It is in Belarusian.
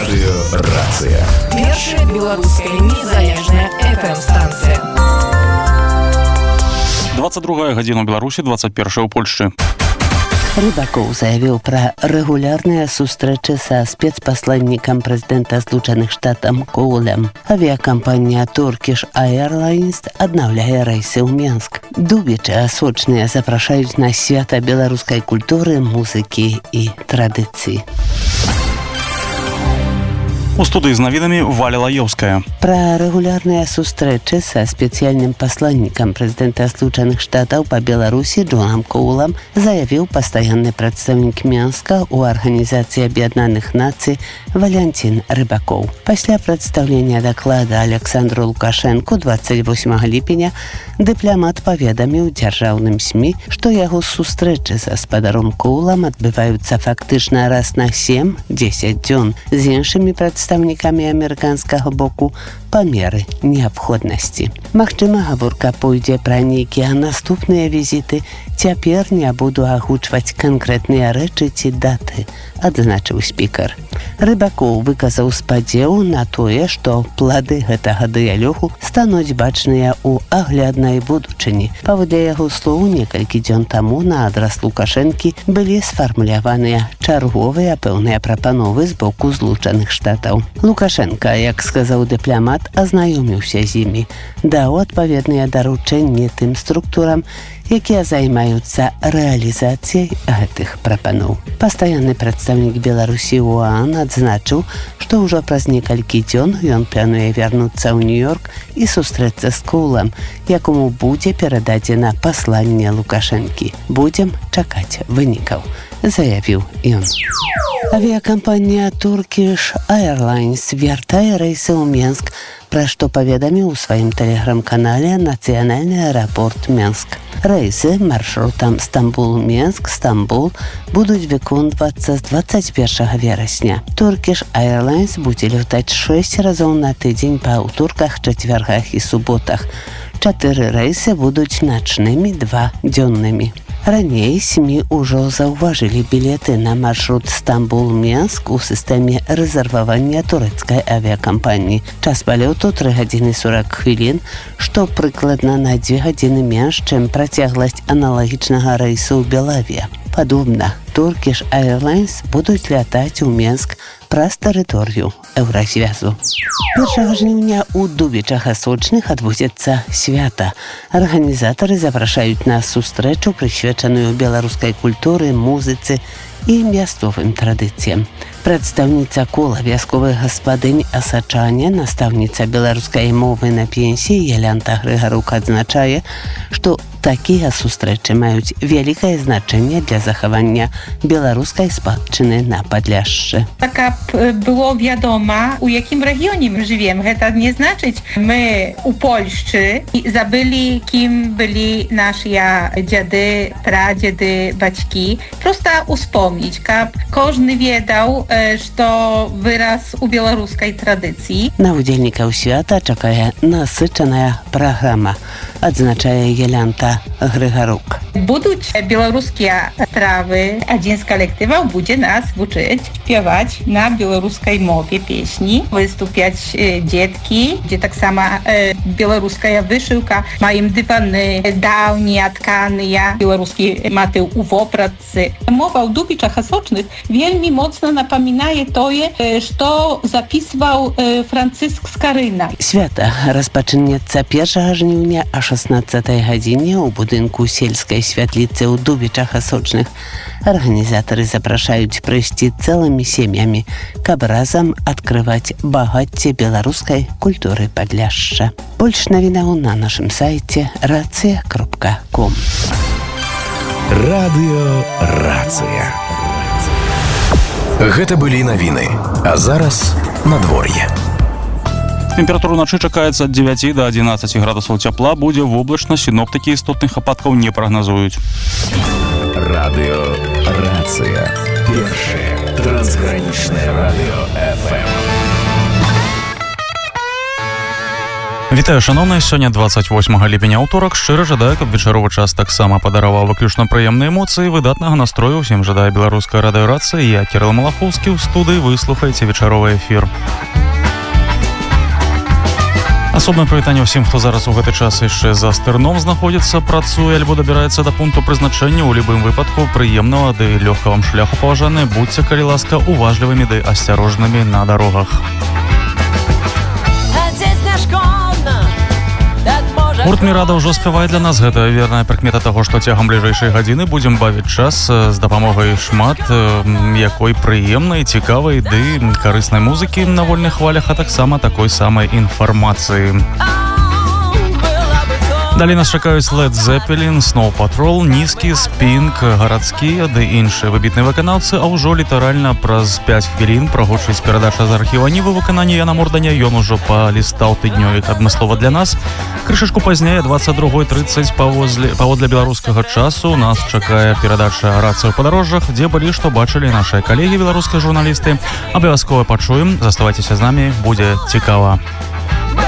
Радыёрацыя. Першая беларуская незалежная FM-станцыя. 22 гадзіна ў Беларусі, 21 ў Польшчы. Рыбакоў заявіў пра рэгулярныя сустрэчы са спецпасланнікам прэзідэнта Злучаных Штатаў Коулем. Авіякампанія Turkish Airlines аднаўляе рэйсы ў Менск. Дубічы асочныя запрашаюць на свята беларускай культуры, музыкі і традыцыі. У студыі з навінамі Валя Лаеўская. Пра рэгулярныя сустрэчы са спецыяльным пасланнікам прэзідэнта Злучаных Штатаў па Беларусі Джонам Коулам заявіў пастаянны прадстаўнік Менска ў Арганізацыі Аб'яднаных Нацый Валянцін Рыбакоў. Пасля прадстаўлення даклада Александру Лукашэнку 28 ліпеня дыпламат паведаміў дзяржаўным СМІ, што яго сустрэчы з гаспадаром Коулам адбываюцца фактычна раз на 7-10 дзён з іншымі прадстаўнікамі амерыканскага боку па меры неабходнасці. Магчыма, гаворка пойдзе пра нейкія наступныя візіты. Цяпер не буду агучваць канкрэтныя рэчы ці даты, адзначыў спікер. Рыбакоў выказаў спадзеў на тое, што плады гэтага дыялогу стануць бачныя ў агляднай будучыні. Паводле яго слоў, некалькі дзён таму на адрас Лукашэнкі былі сфармуляваныя чарговыя пэўныя прапановы з боку Злучаных Штатаў. Лукашэнка, як сказаў дыпламат, азнаёміўся з імі, даў адпаведныя даручэнні тым структурам, якія займаюцца рэалізацыяй гэтых прапаноў. Пастаянны прадстаўнік Беларусі ў ОАН адзначыў, што ўжо праз некалькі дзён ён плануе вярнуцца ў Нью-Йорк і сустрэцца з Коулам, якому будзе перададзена пасланне Лукашэнкі. Будзем чакаць вынікаў, заявіў ён. Авіякампанія Turkish Airlines вяртае рэйсы ў Менск, пра што паведаміў у сваім тэлеграм-канале Нацыянальны аэрапорт Менск. Рэйсы маршрутам Стамбул-Менск-Стамбул будуць выконвацца з 21 верасня. Turkish Airlines будзе лётаць 6 разоў на тыдзень па аўторках, чацвяргах і суботах. 4 рэйсы будуць начнымі, 2 дзённымі. Раней СМІ ўжо заўважылі білеты на маршрут Стамбул-Менск у сістэме рэзервавання турэцкай авіякампаніі. Час палёту 3 гадзіны 40 хвілін, што прыкладна на 2 гадзіны менш, чым працягласць аналагічнага рэйсу ў Белавія. Падобна, Turkish Airlines будуць лятаць у Менск праз тэрыторыю Еўразвязу. 1 жніўня ў Дубічах Асочных адбудзецца свята. Арганізатары запрашаюць на сустрэчу, прысвечаную беларускай культуры, музыцы і мясцовым традыцыям. Прадстаўніца кола вясковых гаспадынь асачане, настаўніца беларускай мовы на пенсіі Ялянта Грыгарук адзначае, што такія сустрэчы маюць вялікае значэнне для захавання беларускай спадчыны на Падляшшы. Так, было вядома, у якім рэгіёне мы жывем. Гэта не значыць, мы у Польшчы забылі, кім былі нашыя дзяды, прадзеды, бацькі. Проста успомніць, каб кожны ведаў, што вырас у беларускай традыцыі. На удзельнікаў свята чакае насычаная праграма, адзначае Ялянта Грыгарук. Будуць беларускія стравы. Адзін з калектываў будзе нас вучыць спяваць на беларускай мове песні. Выступяць дзеткі, дзе таксама беларуская вышыўка. Маем дываны даўнія, тканыя, беларускі матыў у вопратцы. Мова ў Дубічах Асочных вельмі моцна напамінае тое, што запісваў Францыск Скарына. Свята распачнецца 1 жніўня а 16 гадзіне ў будынку сельскай святліцы ў Дубічах Асочных. Арганізатары запрашаюць прыйсці цэлымі сем'ямі, каб разам адкрываць багацце беларускай культуры Падляшша. Больш навінаў на нашым сайце racja.com. Радыёрацыя. Гэта былі навіны, а зараз надвор'е. Тэмпература ўначы чакаецца ад 9 да 11 градусаў цяпла, будзе воблачна, сіноптыкі істотных ападкаў не прагназуюць. Радыёрацыя. Першае трансгранічнае радыё FM. Вітаю, шановныя, сёння 28 ліпеня ўторак. Шчыра жадаю, каб вечаровы час таксама падараваў выключна прыемныя эмоцыі, выдатнага настрою. Усім жадае беларуская радыёрацыя. Я Кірыл Малахоўскі, ў студыі вы слухаеце вечаровы эфір. Асобнае прывітанне ўсім, хто зараз у гэты час яшчэ за стырном знаходзіцца, працуе альбо дабіраецца да пункту прызначэння. У любым выпадку прыемнага ды лёгка вам шляху, паважаныя. Будьце, калі ласка, уважлівымі ды асцярожнымі на дарогах. Гурт Мірада ўжо спявае для нас. Гэта верная прыкмета таго, што цягам бліжэйшай гадзіны будзем бавіць час з дапамогай шмат якой прыемнай, цікавай ды карыснай музыкі на вольных хвалях, а таксама такой самай інфармацыі. Далей нас чакаюць Led Zeppelin, Snow Patrol, Нізкіс, Pink, гарадскія ды іншыя выбітныя выканаўцы, а ўжо літаральна праз 5 хвілін прагучыць перадача з архіва Нівы выканання Яна Морданя. Ён ужо палістаў тыднёвік адмыслова для нас. Крышачку пазней, 22:30 паводле беларускага часу, нас чакае перадача «Рацыя ў падарожжах», дзе былі, што бачылі нашыя калегі, беларускія журналісты. Абавязкова пачуем. Заставайцеся з намі, будзе цікава.